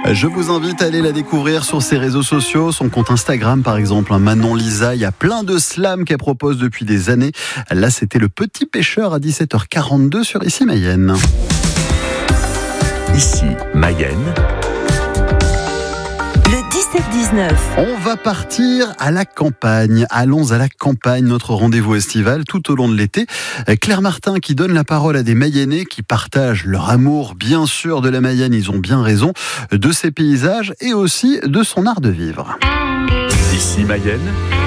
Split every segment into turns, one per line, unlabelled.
Je vous invite à aller la découvrir sur ses réseaux sociaux, son compte Instagram par exemple, Manon Lisa. Il y a plein de slams qu'elle propose depuis des années. Là, c'était le Petit Pêcheur à 17h42 sur Ici Mayenne.
Ici Mayenne.
Le 17-19.
On va partir à la campagne. Allons à la campagne, notre rendez-vous estival tout au long de l'été. Claire Martin qui donne la parole à des Mayennais qui partagent leur amour, bien sûr, de la Mayenne, ils ont bien raison, de ses paysages et aussi de son art de vivre.
Ici Mayenne.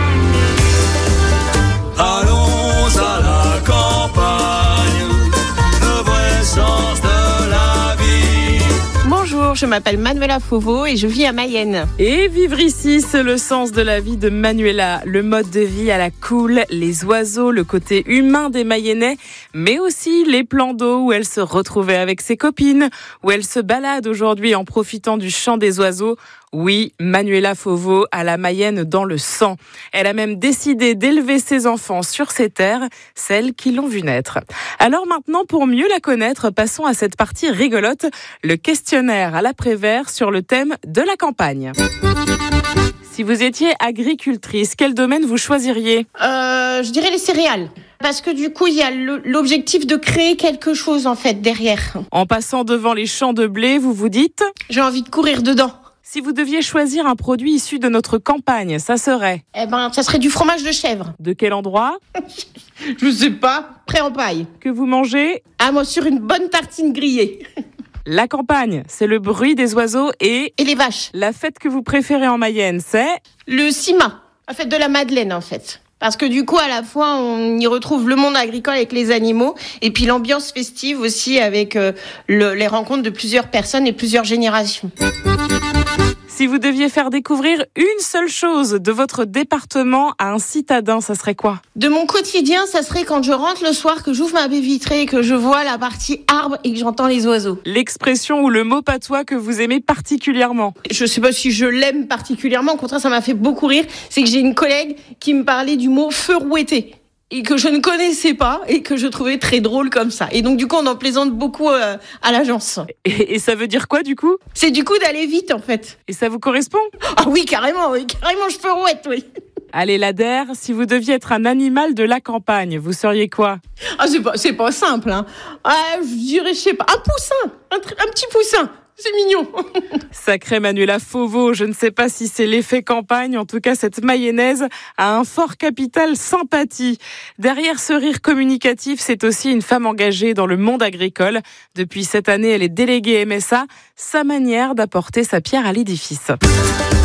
Allons à la campagne, le vrai sens de la vie.
Bonjour, je m'appelle Manuela Fauveau et je vis à Mayenne.
Et vivre ici, c'est le sens de la vie de Manuela. Le mode de vie à la cool, les oiseaux, le côté humain des Mayennais, mais aussi les plans d'eau où elle se retrouvait avec ses copines, où elle se balade aujourd'hui en profitant du chant des oiseaux. Oui, Manuela Fauveau a la Mayenne dans le sang. Elle a même décidé d'élever ses enfants sur ces terres, celles qui l'ont vue naître. Alors maintenant, pour mieux la connaître, passons à cette partie rigolote, le questionnaire à l'après-vert sur le thème de la campagne. Si vous étiez agricultrice, quel domaine vous choisiriez ?
Je dirais les céréales. Parce que du coup, il y a l'objectif de créer quelque chose en fait derrière.
En passant devant les champs de blé, vous vous dites ?
J'ai envie de courir dedans.
Si vous deviez choisir un produit issu de notre campagne, ça serait ?
Ça serait du fromage de chèvre.
De quel endroit ?
Je sais pas, prêt en paille.
Que vous mangez ?
Ah, moi, sur une bonne tartine grillée.
La campagne, c'est le bruit des oiseaux et
les vaches.
La fête que vous préférez en Mayenne, c'est ?
Le Cima, la fête de la Madeleine en fait. Parce que du coup, à la fois, on y retrouve le monde agricole avec les animaux et puis l'ambiance festive aussi avec les rencontres de plusieurs personnes et plusieurs générations.
Si vous deviez faire découvrir une seule chose de votre département à un citadin, ça serait quoi ?
De mon quotidien, ça serait quand je rentre le soir, que j'ouvre ma baie vitrée et que je vois la partie arbre et que j'entends les oiseaux.
L'expression ou le mot patois que vous aimez particulièrement ?
Je sais pas si je l'aime particulièrement, au contraire, ça m'a fait beaucoup rire. C'est que j'ai une collègue qui me parlait du mot ferouetté et que je ne connaissais pas et que je trouvais très drôle comme ça. Et donc du coup, on en plaisante beaucoup à l'agence.
Et ça veut dire quoi du coup ?
C'est du coup d'aller vite en fait.
Et ça vous correspond ?
Ah oui, carrément, je ferouette, oui.
Allez, l'Ader, si vous deviez être un animal de la campagne, vous seriez quoi ?
Ah, c'est pas simple, hein. Je dirais, je sais pas, un poussin, un petit poussin. C'est mignon.
Sacré Manuela Fauveau, je ne sais pas si c'est l'effet campagne, en tout cas cette mayonnaise a un fort capital sympathie. Derrière ce rire communicatif, c'est aussi une femme engagée dans le monde agricole. Depuis cette année, elle est déléguée MSA, sa manière d'apporter sa pierre à l'édifice.